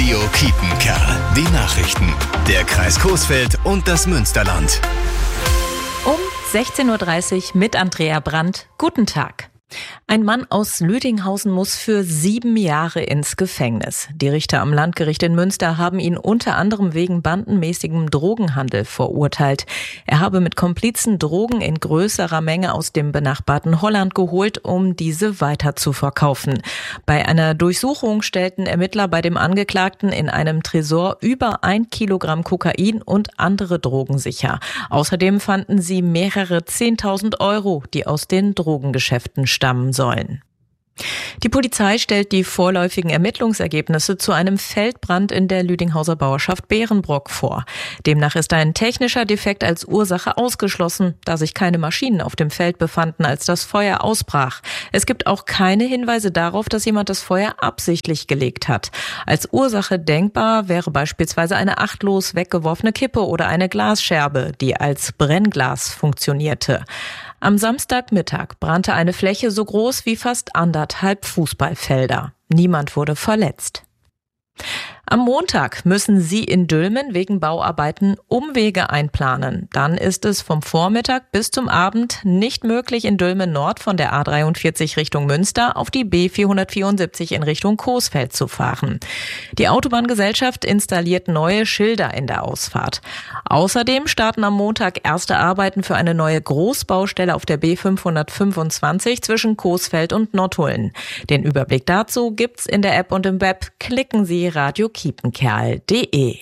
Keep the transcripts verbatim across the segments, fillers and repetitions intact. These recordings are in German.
Radio Kiepenkerl. Die Nachrichten. Der Kreis Coesfeld und das Münsterland. Um sechzehn Uhr dreißig mit Andrea Brandt. Guten Tag. Ein Mann aus Lüdinghausen muss für sieben Jahre ins Gefängnis. Die Richter am Landgericht in Münster haben ihn unter anderem wegen bandenmäßigem Drogenhandel verurteilt. Er habe mit Komplizen Drogen in größerer Menge aus dem benachbarten Holland geholt, um diese weiter zu verkaufen. Bei einer Durchsuchung stellten Ermittler bei dem Angeklagten in einem Tresor über ein Kilogramm Kokain und andere Drogen sicher. Außerdem fanden sie mehrere zehntausend Euro, die aus den Drogengeschäften stammen sollen. Die Polizei stellt die vorläufigen Ermittlungsergebnisse zu einem Feldbrand in der Lüdinghauser Bauerschaft Beerenbrock vor. Demnach ist ein technischer Defekt als Ursache ausgeschlossen, da sich keine Maschinen auf dem Feld befanden, als das Feuer ausbrach. Es gibt auch keine Hinweise darauf, dass jemand das Feuer absichtlich gelegt hat. Als Ursache denkbar wäre beispielsweise eine achtlos weggeworfene Kippe oder eine Glasscherbe, die als Brennglas funktionierte. Am Samstagmittag brannte eine Fläche so groß wie fast anderthalb Fußballfelder. Niemand wurde verletzt. Am Montag müssen Sie in Dülmen wegen Bauarbeiten Umwege einplanen. Dann ist es vom Vormittag bis zum Abend nicht möglich, in Dülmen Nord von der A dreiundvierzig Richtung Münster auf die B vierhundertvierundsiebzig in Richtung Coesfeld zu fahren. Die Autobahngesellschaft installiert neue Schilder in der Ausfahrt. Außerdem starten am Montag erste Arbeiten für eine neue Großbaustelle auf der B fünfhundertfünfundzwanzig zwischen Coesfeld und Nottuln. Den Überblick dazu gibt's in der App und im Web. Klicken Sie radio kiepenkerl punkt de.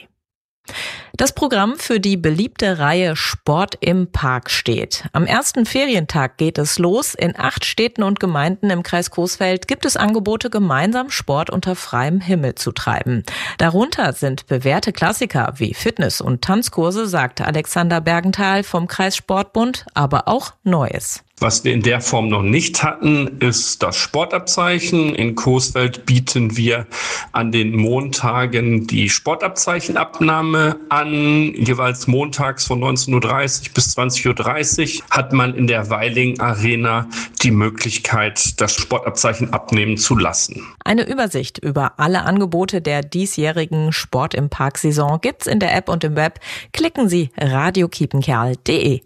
Das Programm für die beliebte Reihe Sport im Park steht. Am ersten Ferientag geht es los. In acht Städten und Gemeinden im Kreis Coesfeld gibt es Angebote, gemeinsam Sport unter freiem Himmel zu treiben. Darunter sind bewährte Klassiker wie Fitness- und Tanzkurse, sagt Alexander Bergenthal vom Kreissportbund, aber auch Neues. Was wir in der Form noch nicht hatten, ist das Sportabzeichen. In Coesfeld bieten wir an den Montagen die Sportabzeichenabnahme an. Jeweils montags von neunzehn Uhr dreißig bis zwanzig Uhr dreißig hat man in der Weiling Arena die Möglichkeit, das Sportabzeichen abnehmen zu lassen. Eine Übersicht über alle Angebote der diesjährigen Sport im Park-Saison gibt's in der App und im Web. Klicken Sie radio kiepenkerl punkt de.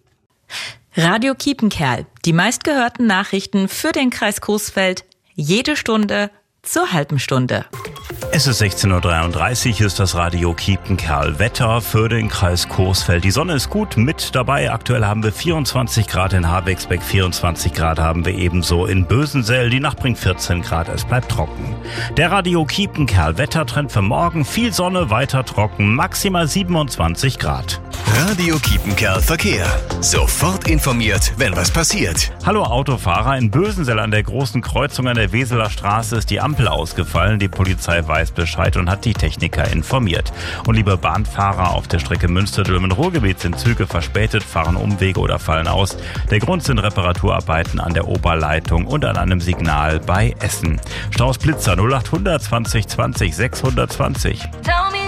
Radio Kiepenkerl, die meistgehörten Nachrichten für den Kreis Coesfeld, jede Stunde zur halben Stunde. Es ist sechzehn Uhr dreiunddreißig, ist das Radio Kiepenkerl. Wetter für den Kreis Coesfeld. Die Sonne ist gut mit dabei. Aktuell haben wir vierundzwanzig Grad in Habexbeck, vierundzwanzig Grad haben wir ebenso in Bösensell. Die Nacht bringt vierzehn Grad, es bleibt trocken. Der Radio Kiepenkerl Wettertrend für morgen. Viel Sonne, weiter trocken, maximal siebenundzwanzig Grad. Radio Kiepenkerl Verkehr. Sofort informiert, wenn was passiert. Hallo Autofahrer, in Bösensell an der großen Kreuzung an der Weseler Straße ist die Ampel ausgefallen. Die Polizei weiß Bescheid und hat die Techniker informiert. Und liebe Bahnfahrer, auf der Strecke Münster-Dülmen-Ruhrgebiet sind Züge verspätet, fahren Umwege oder fallen aus. Der Grund sind Reparaturarbeiten an der Oberleitung und an einem Signal bei Essen. Staus Blitzer null acht hundert zwanzig zwanzig sechshundertzwanzig.